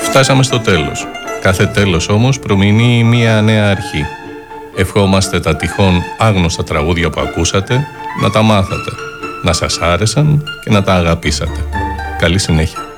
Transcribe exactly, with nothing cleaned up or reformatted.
Φτάσαμε στο τέλος. Κάθε τέλος όμως προμηνύει μία νέα αρχή. Ευχόμαστε τα τυχόν άγνωστα τραγούδια που ακούσατε να τα μάθατε, να σας άρεσαν και να τα αγαπήσατε. Καλή συνέχεια.